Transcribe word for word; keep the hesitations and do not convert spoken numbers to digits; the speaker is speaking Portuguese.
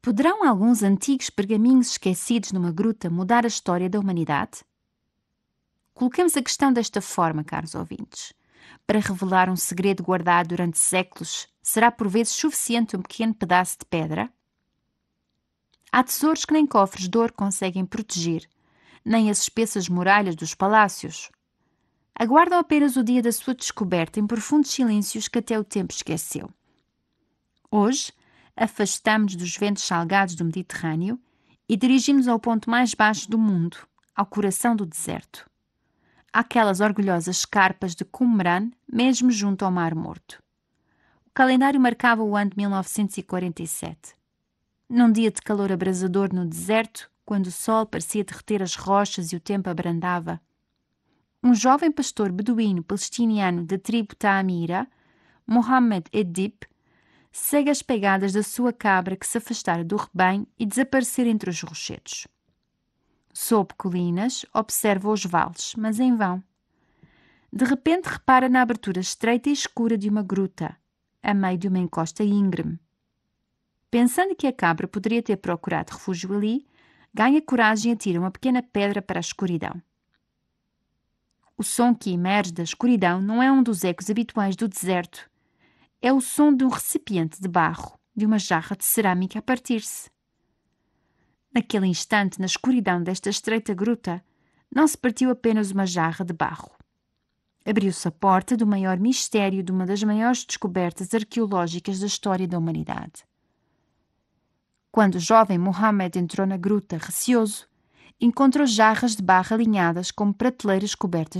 Poderão alguns antigos pergaminhos esquecidos numa gruta mudar a história da humanidade? Coloquemos a questão desta forma, caros ouvintes. Para revelar um segredo guardado durante séculos, será por vezes suficiente um pequeno pedaço de pedra? Há tesouros que nem cofres de ouro conseguem proteger, nem as espessas muralhas dos palácios. Aguardam apenas o dia da sua descoberta em profundos silêncios que até o tempo esqueceu. Hoje, afastamo-nos dos ventos salgados do Mediterrâneo e dirigimos-nos ao ponto mais baixo do mundo, ao coração do deserto. Aquelas orgulhosas escarpas de Qumran, mesmo junto ao Mar Morto. O calendário marcava o ano de mil novecentos e quarenta e sete. Num dia de calor abrasador no deserto, quando o sol parecia derreter as rochas e o tempo abrandava, um jovem pastor beduíno palestiniano da tribo Taamira, Mohammed Edip, segue as pegadas da sua cabra que se afastara do rebanho e desaparecera entre os rochedos. Sob colinas, observa os vales, mas em vão. De repente repara na abertura estreita e escura de uma gruta, a meio de uma encosta íngreme. Pensando que a cabra poderia ter procurado refúgio ali, ganha coragem e atira uma pequena pedra para a escuridão. O som que emerge da escuridão não é um dos ecos habituais do deserto. É o som de um recipiente de barro, de uma jarra de cerâmica a partir-se. Naquele instante, na escuridão desta estreita gruta, não se partiu apenas uma jarra de barro. Abriu-se a porta do maior mistério de uma das maiores descobertas arqueológicas da história da humanidade. Quando o jovem Mohammed entrou na gruta, receoso, encontrou jarras de barro alinhadas como prateleiras cobertas